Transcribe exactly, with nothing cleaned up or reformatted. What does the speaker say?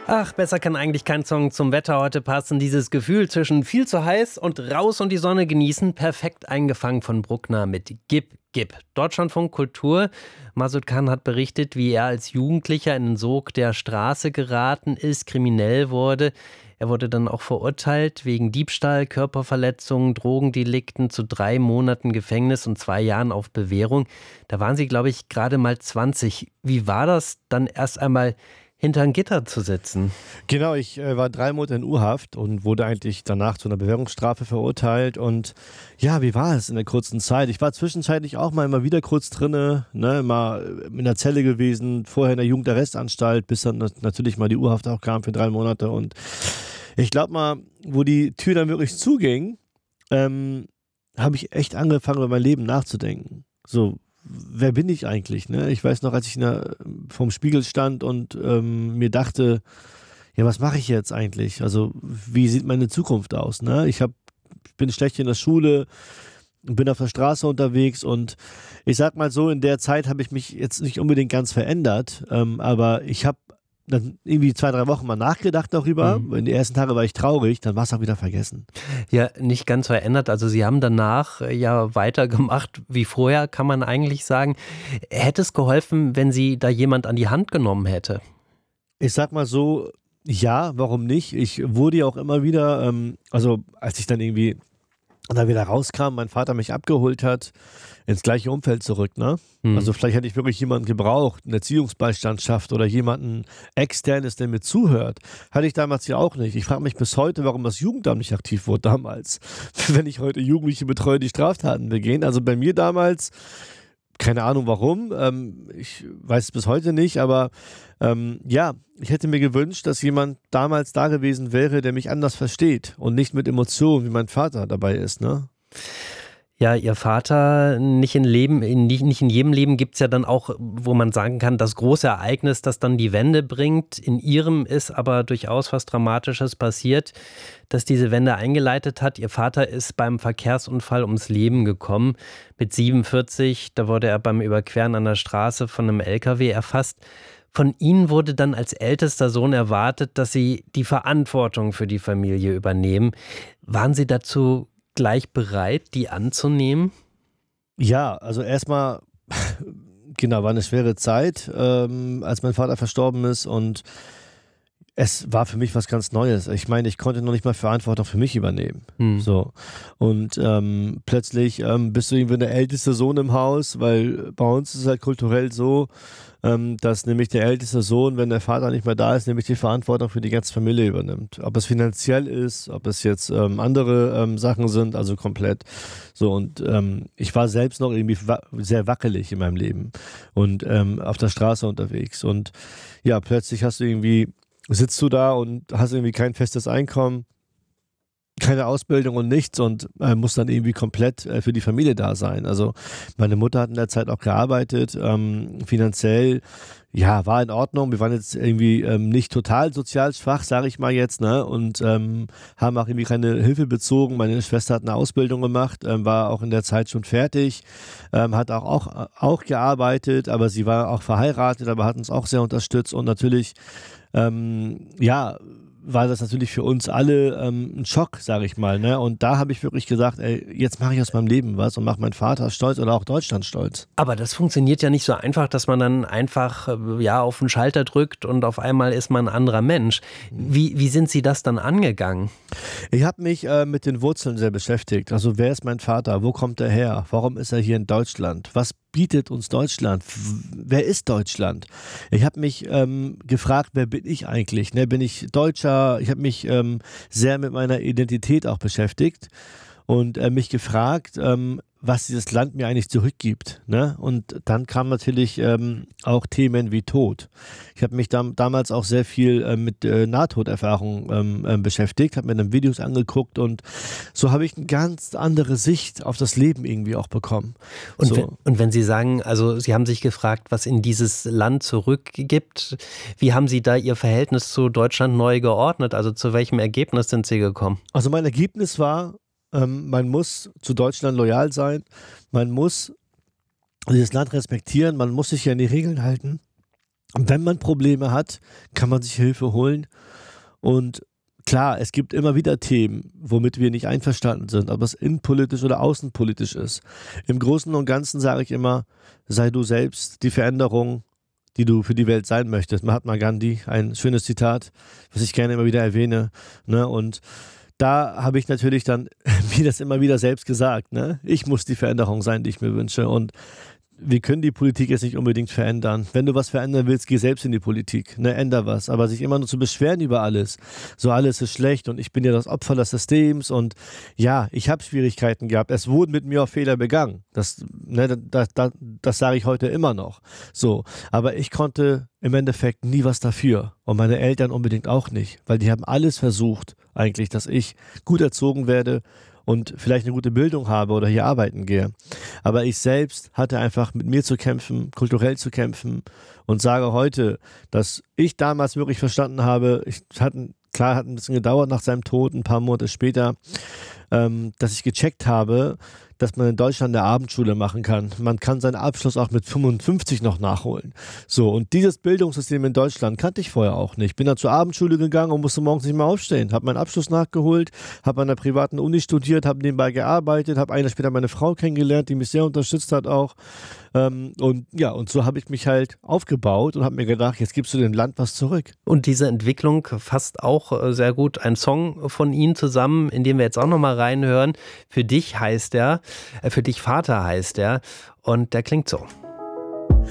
Ach, besser kann eigentlich kein Song zum Wetter heute passen. Dieses Gefühl zwischen viel zu heiß und raus und die Sonne genießen, perfekt eingefangen von Bruckner mit Gib, Gib. Deutschlandfunk Kultur. Masud Khan hat berichtet, wie er als Jugendlicher in den Sog der Straße geraten ist, kriminell wurde. Er wurde dann auch verurteilt wegen Diebstahl, Körperverletzung, Drogendelikten zu drei Monaten Gefängnis und zwei Jahren auf Bewährung. Da waren Sie, glaube ich, gerade mal zwanzig. Wie war das, dann erst einmal hinter ein Gitter zu sitzen? Genau, ich äh, war drei Monate in U-Haft und wurde eigentlich danach zu einer Bewährungsstrafe verurteilt. Und ja, wie war es in der kurzen Zeit? Ich war zwischenzeitlich auch mal immer wieder kurz drinne, ne, mal in der Zelle gewesen, vorher in der Jugendarrestanstalt, bis dann natürlich mal die U-Haft auch kam für drei Monate. Und ich glaube mal, wo die Tür dann wirklich zuging, ähm, habe ich echt angefangen, über mein Leben nachzudenken. So, wer bin ich eigentlich? Ne? Ich weiß noch, als ich in der, vorm Spiegel stand und ähm, mir dachte, ja, was mache ich jetzt eigentlich? Also, wie sieht meine Zukunft aus? Ne? Ich hab, bin schlecht in der Schule, bin auf der Straße unterwegs und ich sag mal so, in der Zeit habe ich mich jetzt nicht unbedingt ganz verändert, ähm, aber ich habe dann irgendwie zwei, drei Wochen mal nachgedacht darüber. Mhm. In den ersten Tagen war ich traurig, dann war es auch wieder vergessen. Ja, nicht ganz verändert. Also Sie haben danach ja weitergemacht wie vorher, kann man eigentlich sagen. Hätte es geholfen, wenn Sie da jemand an die Hand genommen hätte? Ich sag mal so, ja, warum nicht? Ich wurde ja auch immer wieder, ähm, also als ich dann irgendwie da wieder rauskam, mein Vater mich abgeholt hat, ins gleiche Umfeld zurück, ne? Hm. Also vielleicht hätte ich wirklich jemanden gebraucht, einen Erziehungsbeistand schafft oder jemanden externes, der mir zuhört. Hatte ich damals ja auch nicht. Ich frage mich bis heute, warum das Jugendamt nicht aktiv wurde damals. Wenn ich heute Jugendliche betreue, die Straftaten begehen. Also bei mir damals, keine Ahnung warum, ähm, ich weiß es bis heute nicht, aber ähm, ja, ich hätte mir gewünscht, dass jemand damals da gewesen wäre, der mich anders versteht und nicht mit Emotionen, wie mein Vater dabei ist, ne? Ja, Ihr Vater, nicht in, Leben, in, nicht, nicht in jedem Leben gibt es ja dann auch, wo man sagen kann, das große Ereignis, das dann die Wende bringt. In Ihrem ist aber durchaus was Dramatisches passiert, das diese Wende eingeleitet hat. Ihr Vater ist beim Verkehrsunfall ums Leben gekommen. Mit siebenundvierzig, da wurde er beim Überqueren an der Straße von einem L K W erfasst. Von Ihnen wurde dann als ältester Sohn erwartet, dass Sie die Verantwortung für die Familie übernehmen. Waren Sie dazu gleich bereit, die anzunehmen? Ja, also erstmal, genau, war eine schwere Zeit, ähm, als mein Vater verstorben ist und es war für mich was ganz Neues. Ich meine, ich konnte noch nicht mal Verantwortung für mich übernehmen. Hm. So. Und ähm, plötzlich ähm, bist du irgendwie der älteste Sohn im Haus, weil bei uns ist es halt kulturell so, ähm, dass nämlich der älteste Sohn, wenn der Vater nicht mehr da ist, nämlich die Verantwortung für die ganze Familie übernimmt. Ob es finanziell ist, ob es jetzt ähm, andere ähm, Sachen sind, also komplett. So, und ähm, ich war selbst noch irgendwie wa- sehr wackelig in meinem Leben und ähm, auf der Straße unterwegs. Und ja, plötzlich hast du irgendwie sitzt du da und hast irgendwie kein festes Einkommen, keine Ausbildung und nichts und äh, musst dann irgendwie komplett äh, für die Familie da sein. Also meine Mutter hat in der Zeit auch gearbeitet, ähm, finanziell, ja, war in Ordnung. Wir waren jetzt irgendwie ähm, nicht total sozial schwach, sage ich mal jetzt, ne, und ähm, haben auch irgendwie keine Hilfe bezogen. Meine Schwester hat eine Ausbildung gemacht, ähm, war auch in der Zeit schon fertig, ähm, hat auch, auch, auch gearbeitet, aber sie war auch verheiratet, aber hat uns auch sehr unterstützt und natürlich Ähm, ja, war das natürlich für uns alle ähm, ein Schock, sage ich mal. Ne? Und da habe ich wirklich gesagt, ey, jetzt mache ich aus meinem Leben was und mache meinen Vater stolz oder auch Deutschland stolz. Aber das funktioniert ja nicht so einfach, dass man dann einfach ja, auf den Schalter drückt und auf einmal ist man ein anderer Mensch. Wie, wie sind Sie das dann angegangen? Ich habe mich äh, mit den Wurzeln sehr beschäftigt. Also wer ist mein Vater? Wo kommt er her? Warum ist er hier in Deutschland? Was bietet uns Deutschland? Wer ist Deutschland? Ich habe mich ähm, gefragt, wer bin ich eigentlich? Ne? Bin ich Deutscher? Ich habe mich ähm, sehr mit meiner Identität auch beschäftigt und äh, mich gefragt, ähm, was dieses Land mir eigentlich zurückgibt. Ne? Und dann kamen natürlich ähm, auch Themen wie Tod. Ich habe mich dam- damals auch sehr viel äh, mit äh, Nahtoderfahrung ähm, äh, beschäftigt, habe mir dann Videos angeguckt und so habe ich eine ganz andere Sicht auf das Leben irgendwie auch bekommen. Und, so. wenn, und wenn Sie sagen, also Sie haben sich gefragt, was in dieses Land zurückgibt, wie haben Sie da Ihr Verhältnis zu Deutschland neu geordnet? Also zu welchem Ergebnis sind Sie gekommen? Also mein Ergebnis war, ähm, man muss zu Deutschland loyal sein, man muss dieses Land respektieren, man muss sich ja an die Regeln halten. Und wenn man Probleme hat, kann man sich Hilfe holen. Und klar, es gibt immer wieder Themen, womit wir nicht einverstanden sind, ob es innenpolitisch oder außenpolitisch ist. Im Großen und Ganzen sage ich immer, sei du selbst die Veränderung, die du für die Welt sein möchtest. Mahatma Gandhi, ein schönes Zitat, was ich gerne immer wieder erwähne. Ne? Und da habe ich natürlich dann mir das immer wieder selbst gesagt. Ne? Ich muss die Veränderung sein, die ich mir wünsche. Und wir können die Politik jetzt nicht unbedingt verändern. Wenn du was verändern willst, geh selbst in die Politik. Ne, änder was. Aber sich immer nur zu beschweren über alles, so alles ist schlecht und ich bin ja das Opfer des Systems und ja, ich habe Schwierigkeiten gehabt. Es wurden mit mir auch Fehler begangen. Das, ne, das, das, das sage ich heute immer noch. So, aber ich konnte im Endeffekt nie was dafür und meine Eltern unbedingt auch nicht, weil die haben alles versucht eigentlich, dass ich gut erzogen werde und vielleicht eine gute Bildung habe oder hier arbeiten gehe. Aber ich selbst hatte einfach mit mir zu kämpfen, kulturell zu kämpfen und sage heute, dass ich damals wirklich verstanden habe, ich hatte, klar hat ein bisschen gedauert nach seinem Tod, ein paar Monate später, ähm, dass ich gecheckt habe, dass man in Deutschland eine Abendschule machen kann. Man kann seinen Abschluss auch mit fünfundfünfzig noch nachholen. So, und dieses Bildungssystem in Deutschland kannte ich vorher auch nicht. Bin dann zur Abendschule gegangen und musste morgens nicht mehr aufstehen. Habe meinen Abschluss nachgeholt, habe an einer privaten Uni studiert, habe nebenbei gearbeitet, habe ein Jahr später meine Frau kennengelernt, die mich sehr unterstützt hat auch. Ähm, und ja, und so habe ich mich halt aufgebaut und habe mir gedacht, jetzt gibst du dem Land was zurück. Und diese Entwicklung fasst auch sehr gut ein Song von Ihnen zusammen, in den wir jetzt auch nochmal reinhören. Für dich heißt er, für dich Vater heißt er und der klingt so.